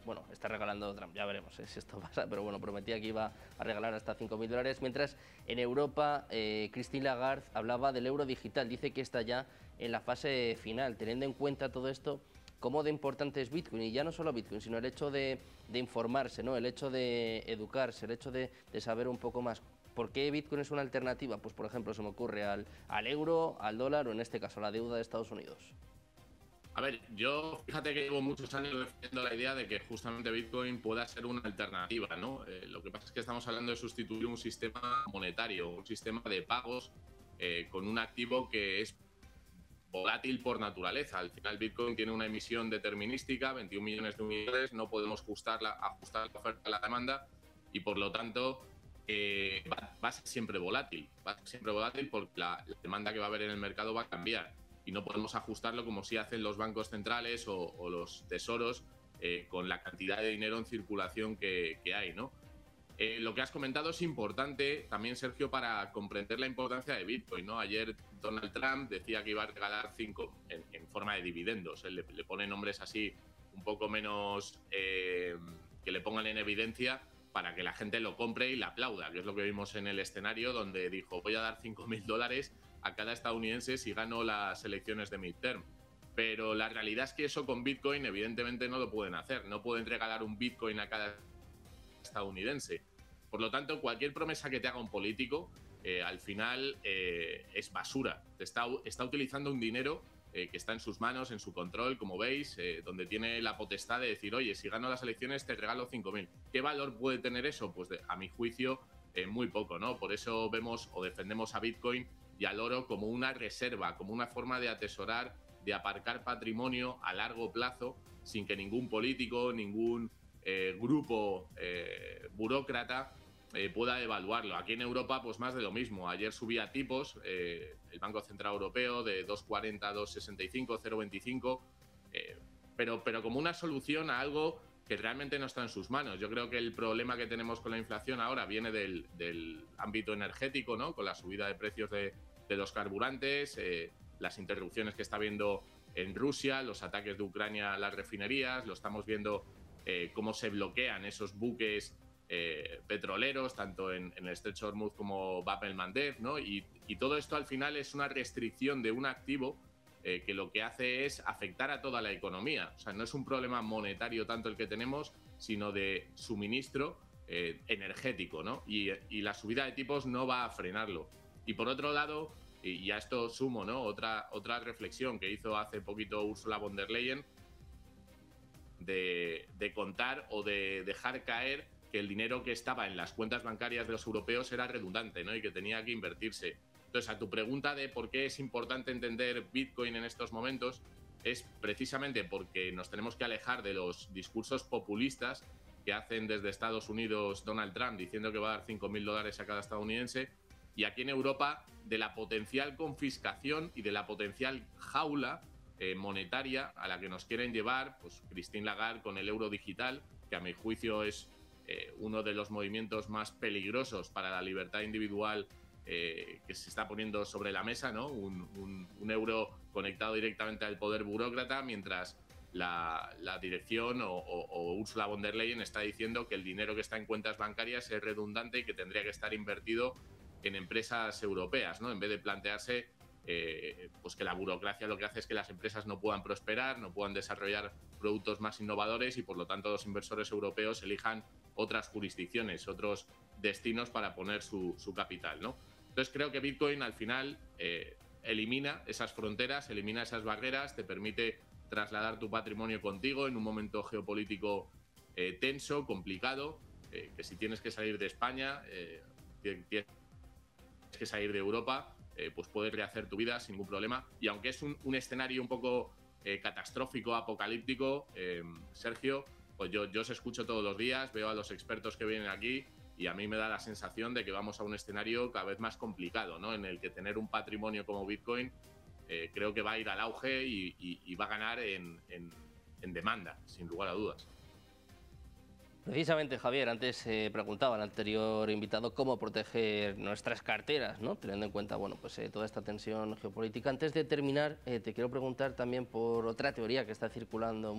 bueno, está regalando Trump, ya veremos si esto pasa, pero bueno, prometía que iba a regalar hasta $5.000, mientras en Europa Christine Lagarde hablaba del euro digital, dice que está ya en la fase final. Teniendo en cuenta todo esto, ¿cómo de importante es Bitcoin? Y ya no solo Bitcoin, sino el hecho de informarse, ¿no? El hecho de educarse, el hecho de saber un poco más. ¿Por qué Bitcoin es una alternativa? Pues, por ejemplo, se me ocurre al euro, al dólar o, en este caso, a la deuda de Estados Unidos. A ver, yo fíjate que llevo muchos años defendiendo la idea de que justamente Bitcoin pueda ser una alternativa, ¿no? Lo que pasa es que estamos hablando de sustituir un sistema monetario, un sistema de pagos con un activo que es volátil por naturaleza. Al final Bitcoin tiene una emisión determinística, 21 millones de unidades, no podemos ajustar la oferta a la demanda y por lo tanto va a ser siempre volátil. Va a ser siempre volátil porque la demanda que va a haber en el mercado va a cambiar y no podemos ajustarlo como si hacen los bancos centrales o los tesoros con la cantidad de dinero en circulación que hay, ¿no? Lo que has comentado es importante también, Sergio, para comprender la importancia de Bitcoin, ¿no? Ayer Donald Trump decía que iba a regalar 5 en forma de dividendos. Él le pone nombres así un poco menos que le pongan en evidencia para que la gente lo compre y la aplauda, que es lo que vimos en el escenario donde dijo voy a dar $5.000 a cada estadounidense si gano las elecciones de midterm. Pero la realidad es que eso con Bitcoin evidentemente no lo pueden hacer. No pueden regalar un Bitcoin a cada estadounidense. Por lo tanto, cualquier promesa que te haga un político, al final es basura. Está utilizando un dinero que está en sus manos, en su control, como veis, donde tiene la potestad de decir, oye, si gano las elecciones te regalo 5.000. ¿Qué valor puede tener eso? Pues a mi juicio, muy poco, ¿no? Por eso vemos o defendemos a Bitcoin y al oro como una reserva, como una forma de atesorar, de aparcar patrimonio a largo plazo, sin que ningún político, ningún grupo burócrata pueda evaluarlo. Aquí en Europa, pues más de lo mismo. Ayer subía tipos, el Banco Central Europeo, de 2,40 a 2,65, 0,25, pero como una solución a algo que realmente no está en sus manos. Yo creo que el problema que tenemos con la inflación ahora viene del ámbito energético, ¿no? Con la subida de precios de los carburantes, las interrupciones que está habiendo en Rusia, los ataques de Ucrania a las refinerías, lo estamos viendo cómo se bloquean esos buques petroleros, tanto en el estrecho de Hormuz como Bab el-Mandeb, ¿no? Y todo esto al final es una restricción de un activo que lo que hace es afectar a toda la economía. O sea, no es un problema monetario tanto el que tenemos, sino de suministro energético, ¿no? Y la subida de tipos no va a frenarlo. Y por otro lado, y a esto sumo, ¿no? Otra reflexión que hizo hace poquito Ursula von der Leyen, de contar o de dejar caer que el dinero que estaba en las cuentas bancarias de los europeos era redundante, ¿no? Y que tenía que invertirse. Entonces, a tu pregunta de por qué es importante entender Bitcoin en estos momentos, es precisamente porque nos tenemos que alejar de los discursos populistas que hacen desde Estados Unidos Donald Trump diciendo que va a dar $5.000 a cada estadounidense, y aquí en Europa de la potencial confiscación y de la potencial jaula monetaria a la que nos quieren llevar, pues Christine Lagarde con el euro digital, que a mi juicio es uno de los movimientos más peligrosos para la libertad individual que se está poniendo sobre la mesa, ¿no? Un euro conectado directamente al poder burócrata, mientras la dirección o Ursula von der Leyen está diciendo que el dinero que está en cuentas bancarias es redundante y que tendría que estar invertido en empresas europeas, ¿no? En vez de plantearse pues que la burocracia lo que hace es que las empresas no puedan prosperar, no puedan desarrollar productos más innovadores y por lo tanto los inversores europeos elijan otras jurisdicciones, otros destinos para poner su capital, ¿no? Entonces creo que Bitcoin al final elimina esas fronteras, elimina esas barreras, te permite trasladar tu patrimonio contigo en un momento geopolítico tenso, complicado, que si tienes que salir de España, tienes que salir de Europa, pues puedes rehacer tu vida sin ningún problema. Y aunque es un escenario un poco catastrófico, apocalíptico, Sergio, pues yo os escucho todos los días, veo a los expertos que vienen aquí y a mí me da la sensación de que vamos a un escenario cada vez más complicado, ¿no? En el que tener un patrimonio como Bitcoin creo que va a ir al auge y va a ganar en demanda, sin lugar a dudas. Precisamente, Javier, antes preguntaba al anterior invitado cómo proteger nuestras carteras, ¿no? Teniendo en cuenta, bueno, pues toda esta tensión geopolítica. Antes de terminar, te quiero preguntar también por otra teoría que está circulando